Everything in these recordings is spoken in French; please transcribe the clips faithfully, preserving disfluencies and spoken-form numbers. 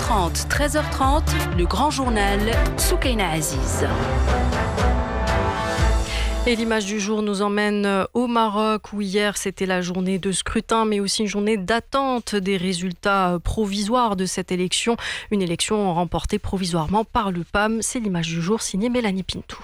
trente, treize heures trente, le grand journal Soukaina Aziz. Et l'image du jour nous emmène au Maroc où hier c'était la journée de scrutin mais aussi une journée d'attente des résultats provisoires de cette élection. Une élection remportée provisoirement par le P A M. C'est l'image du jour signée Mélanie Pintou.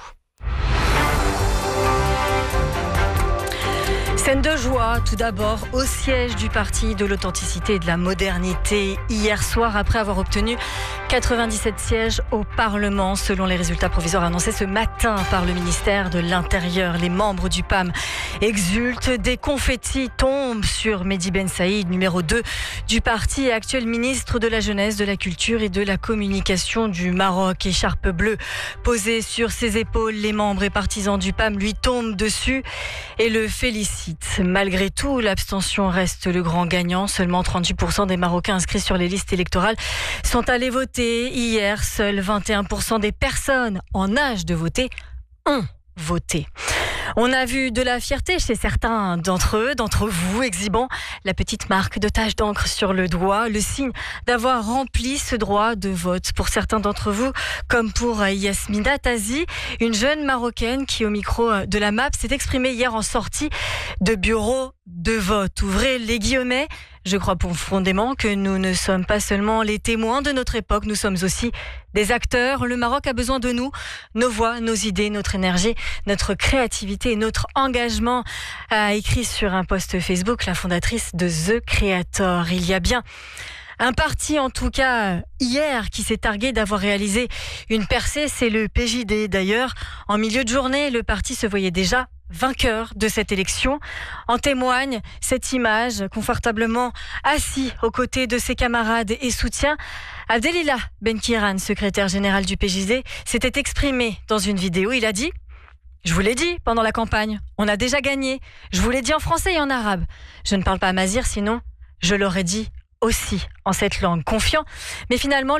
Scène de joie, tout d'abord, au siège du Parti de l'authenticité et de la modernité. Hier soir, après avoir obtenu quatre-vingt-dix-sept sièges au Parlement, selon les résultats provisoires annoncés ce matin par le ministère de l'Intérieur. Les membres du P A M exultent, des confettis tombent sur Mehdi Ben Saïd, numéro deux du parti et actuel ministre de la Jeunesse, de la Culture et de la Communication du Maroc. Écharpe bleue posée sur ses épaules, les membres et partisans du P A M lui tombent dessus et le félicitent. Malgré tout, l'abstention reste le grand gagnant. Seulement trente-huit pour cent des Marocains inscrits sur les listes électorales sont allés voter. Hier, seuls vingt et un pour cent des personnes en âge de voter ont voté. On a vu de la fierté chez certains d'entre eux, d'entre vous, exhibant la petite marque de tache d'encre sur le doigt, le signe d'avoir rempli ce droit de vote. Pour certains d'entre vous, comme pour Yasmina Tazi, une jeune Marocaine qui, au micro de la M A P, s'est exprimée hier en sortie de bureau de vote. Ouvrez les guillemets. Je crois profondément que nous ne sommes pas seulement les témoins de notre époque, nous sommes aussi des acteurs. Le Maroc a besoin de nous, nos voix, nos idées, notre énergie, notre créativité et notre engagement, a écrit sur un post Facebook la fondatrice de The Creator. Il y a bien un parti, en tout cas hier, qui s'est targué d'avoir réalisé une percée, c'est le P J D. D'ailleurs, en milieu de journée, le parti se voyait déjà vainqueur de cette élection. En témoigne cette image, confortablement assis aux côtés de ses camarades et soutiens. Abdelillah Benkiran, secrétaire général du P J D, s'était exprimé dans une vidéo. Il a dit « Je vous l'ai dit pendant la campagne, on a déjà gagné. Je vous l'ai dit en français et en arabe. Je ne parle pas amazigh, sinon je l'aurais dit aussi en cette langue. » Confiant, mais finalement